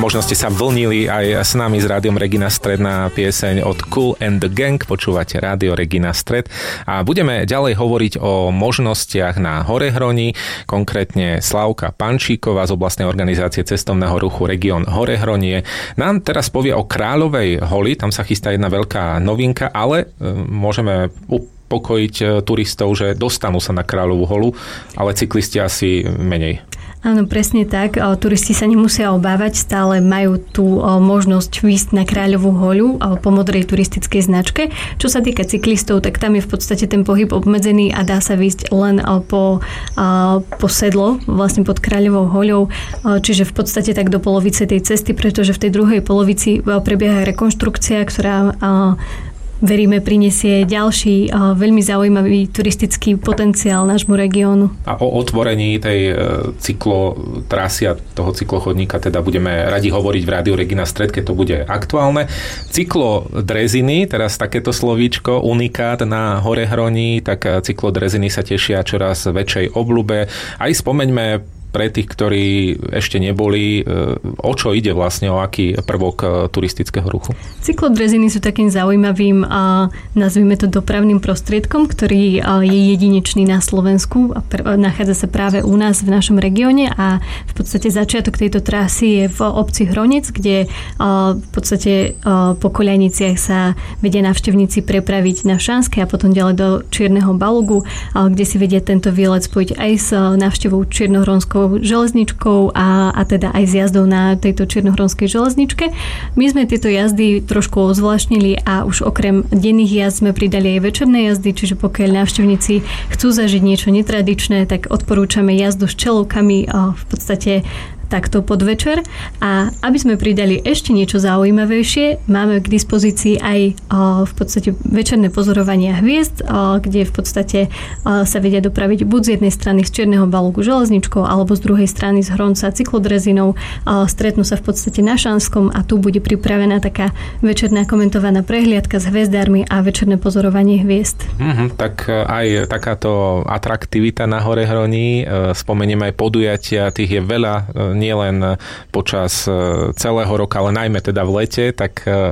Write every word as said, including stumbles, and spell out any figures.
Možno ste sa vlnili aj s nami z Rádiom Regina Stred na pieseň od Kool and the Gang. Počúvate Rádio Regina Stred a budeme ďalej hovoriť o možnostiach na Horehroni, konkrétne Slavka Pančíková z oblastnej organizácie cestovného ruchu Región Horehronie. Nám teraz povie o Kráľovej holi, tam sa chystá jedna veľká novinka, ale môžeme upokojiť turistov, že dostanú sa na Kráľovú holu, ale cyklisti asi menej. Áno, presne tak. Turisti sa nemusia obávať, stále majú tú možnosť výjsť na Kráľovú hoľu po modrej turistickej značke. Čo sa týka cyklistov, tak tam je v podstate ten pohyb obmedzený a dá sa výjsť len po, po sedlo, vlastne pod Kráľovou hoľou, čiže v podstate tak do polovice tej cesty, pretože v tej druhej polovici prebieha rekonštrukcia, ktorá veríme, prinesie ďalší uh, veľmi zaujímavý turistický potenciál nášmu regiónu. A o otvorení tej uh, cyklotrasy a toho cyklochodníka teda budeme radi hovoriť v Rádiu Regina Stred, keď to bude aktuálne. Cyklodreziny, teraz takéto slovíčko, unikát na Horehroni, tak cyklodreziny sa tešia čoraz väčšej obľube. Aj spomeňme pre tých, ktorí ešte neboli, o čo ide vlastne, o aký prvok turistického ruchu? Cyklodreziny sú takým zaujímavým, nazvime to dopravným prostriedkom, ktorý je jedinečný na Slovensku a nachádza sa práve u nás v našom regióne a v podstate začiatok tejto trasy je v obci Hronec, kde v podstate po Koľajniciach sa vedia návštevníci prepraviť na Šanské a potom ďalej do Čierneho Balogu, kde si vedia tento výlet spojiť aj s návštevou čiernohronskou železničkou a, a teda aj s jazdou na tejto čiernohronskej železničke. My sme tieto jazdy trošku ozvláštnili a už okrem denných jazd sme pridali aj večerné jazdy, čiže pokiaľ návštevníci chcú zažiť niečo netradičné, tak odporúčame jazdu s čelovkami v podstate takto podvečer. A aby sme pridali ešte niečo zaujímavejšie, máme k dispozícii aj o, v podstate večerné pozorovania hviezd, o, kde v podstate o, sa vedia dopraviť buď z jednej strany z Čierneho Balogu železničkou, alebo z druhej strany z Hronca cyklodrezinou. O, stretnú sa v podstate na Šanskom a tu bude pripravená taká večerná komentovaná prehliadka s hviezdármi a večerné pozorovanie hviezd. Mm-hmm, tak aj takáto atraktivita na Horehroni, spomeniem aj podujatia, tých je veľa, nie len počas celého roka, ale najmä teda v lete, tak